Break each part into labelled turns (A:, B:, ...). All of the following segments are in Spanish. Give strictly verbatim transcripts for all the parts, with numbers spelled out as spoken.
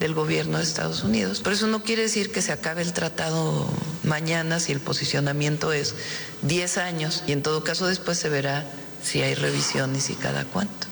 A: del gobierno de Estados Unidos. Pero eso no quiere decir que se acabe el tratado mañana si el posicionamiento es diez años, y en todo caso después se verá si hay revisiones y cada cuánto.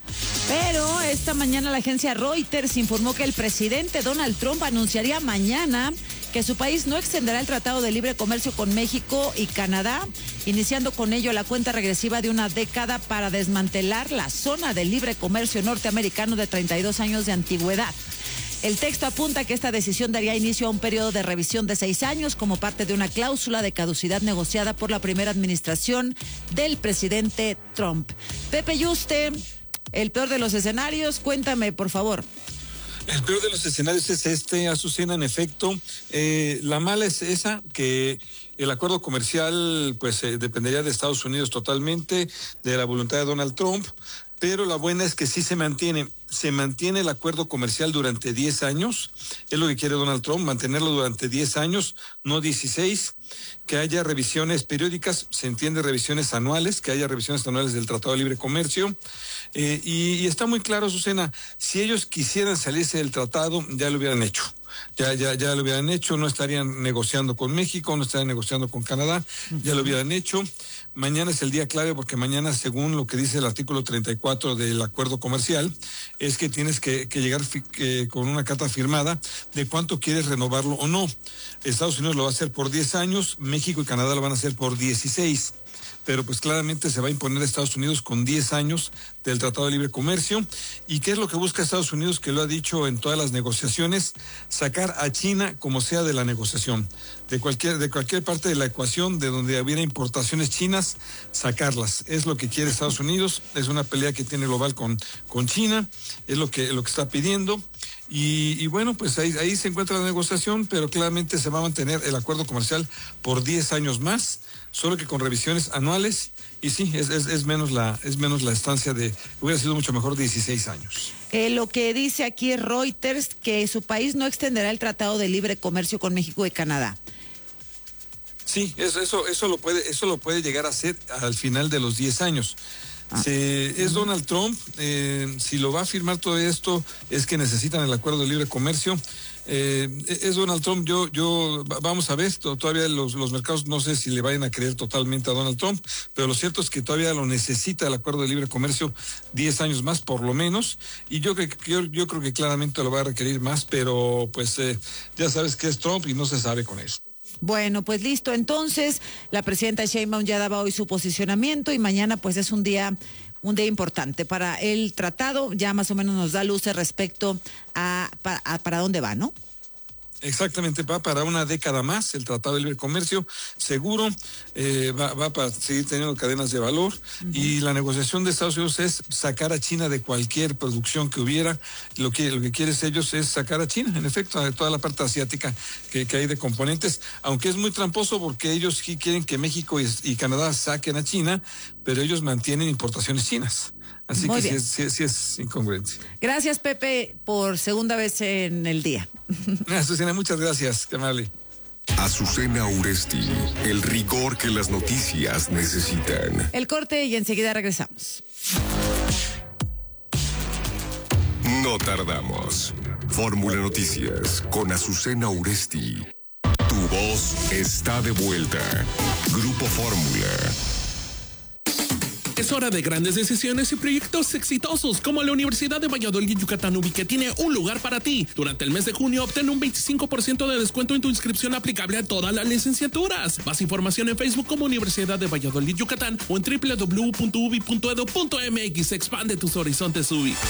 B: Pero esta mañana la agencia Reuters informó que el presidente Donald Trump anunciaría mañana que su país no extenderá el Tratado de Libre Comercio con México y Canadá, iniciando con ello la cuenta regresiva de una década para desmantelar la zona de libre comercio norteamericano de treinta y dos años de antigüedad. El texto apunta que esta decisión daría inicio a un periodo de revisión de seis años como parte de una cláusula de caducidad negociada por la primera administración del presidente Trump. Pepe Yuste, el peor de los escenarios, cuéntame, por favor.
C: El peor de los escenarios es este, Azucena, en efecto. Eh, la mala es esa, que el acuerdo comercial pues eh, dependería de Estados Unidos totalmente, de la voluntad de Donald Trump, pero la buena es que sí se mantiene. Se mantiene el acuerdo comercial durante diez años, es lo que quiere Donald Trump, mantenerlo durante diez años, no dieciséis, que haya revisiones periódicas, se entiende revisiones anuales, que haya revisiones anuales del Tratado de Libre Comercio, eh, y, y está muy claro, Azucena, si ellos quisieran salirse del tratado, ya lo hubieran hecho. Ya, ya, ya lo hubieran hecho, no estarían negociando con México, no estarían negociando con Canadá, ya lo hubieran hecho. Mañana es el día clave porque mañana, según lo que dice el artículo treinta y cuatro del acuerdo comercial, es que tienes que, que llegar fi, que, con una carta firmada de cuánto quieres renovarlo o no. Estados Unidos lo va a hacer por diez años, México y Canadá lo van a hacer por dieciséis. Pero pues claramente se va a imponer a Estados Unidos con diez años del Tratado de Libre Comercio. ¿Y qué es lo que busca Estados Unidos, que lo ha dicho en todas las negociaciones? Sacar a China como sea de la negociación. De cualquier, de cualquier parte de la ecuación, de donde hubiera importaciones chinas, sacarlas. Es lo que quiere Estados Unidos, es una pelea que tiene global con, con China, es lo que, lo que está pidiendo. Y, y bueno, pues ahí, ahí se encuentra la negociación, pero claramente se va a mantener el acuerdo comercial por diez años más, solo que con revisiones anuales, y sí, es, es, es menos la, es menos la estancia de, hubiera sido mucho mejor dieciséis años.
B: Eh, lo que dice aquí Reuters, que su país no extenderá el Tratado de Libre Comercio con México y Canadá.
C: Sí, eso, eso, eso lo puede, eso lo puede llegar a hacer al final de los diez años. Ah. Se, es Donald Trump, eh, si lo va a firmar todo esto, es que necesitan el acuerdo de libre comercio. Eh, es Donald Trump, yo, yo, vamos a ver, todavía los, los mercados no sé si le vayan a creer totalmente a Donald Trump, pero lo cierto es que todavía lo necesita el acuerdo de libre comercio diez años más por lo menos, y yo, yo, yo creo que claramente lo va a requerir más, pero pues eh, ya sabes que es Trump y no se sabe con eso.
B: Bueno, pues listo. Entonces, la presidenta Sheinbaum ya daba hoy su posicionamiento y mañana pues es un día, un día importante para el tratado. Ya más o menos nos da luces respecto a, a, a para dónde va, ¿no?
C: Exactamente, va para una década más el Tratado de Libre Comercio, seguro, eh, va, va para seguir teniendo cadenas de valor, uh-huh. Y la negociación de Estados Unidos es sacar a China de cualquier producción que hubiera. Lo que, lo que quieren ellos es sacar a China, en efecto, de toda la parte asiática que, que hay de componentes, aunque es muy tramposo porque ellos sí quieren que México y, y Canadá saquen a China, pero ellos mantienen importaciones chinas. Así Muy que sí es, sí, sí es incongruente.
B: Gracias, Pepe, por segunda vez en el día.
C: Azucena, muchas gracias, qué amable.
D: Azucena Uresti, el rigor que las noticias necesitan.
B: El corte y enseguida regresamos.
D: No tardamos. Fórmula Noticias con Azucena Uresti. Tu voz está de vuelta. Grupo Fórmula.
E: Es hora de grandes decisiones y proyectos exitosos como la Universidad de Valladolid Yucatán Ubi, que tiene un lugar para ti. Durante el mes de junio obtén un veinticinco por ciento de descuento en tu inscripción aplicable a todas las licenciaturas. Más información en Facebook como Universidad de Valladolid Yucatán o en doble u doble u doble u punto ubi punto edu punto eme equis. Expande tus horizontes, U B I.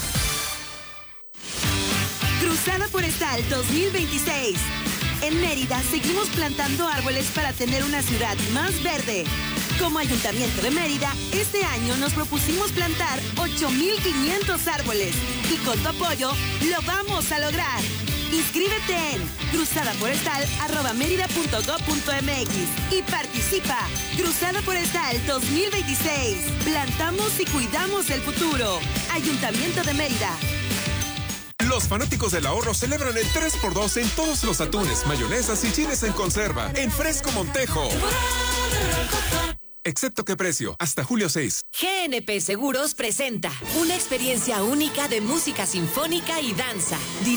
F: Cruzada Forestal dos mil veintiséis. En Mérida seguimos plantando árboles para tener una ciudad más verde. Como Ayuntamiento de Mérida, este año nos propusimos plantar ocho mil quinientos árboles y con tu apoyo lo vamos a lograr. Inscríbete en cruzadaforestal arroba mérida punto gob punto eme equis y participa. Cruzada Forestal dos mil veintiséis. Plantamos y cuidamos el futuro. Ayuntamiento de Mérida.
G: Los fanáticos del ahorro celebran el tres por dos en todos los atunes, mayonesas y chiles en conserva. En Fresco Montejo. Excepto qué precio, hasta julio seis.
H: G N P Seguros presenta una experiencia única de música sinfónica y danza.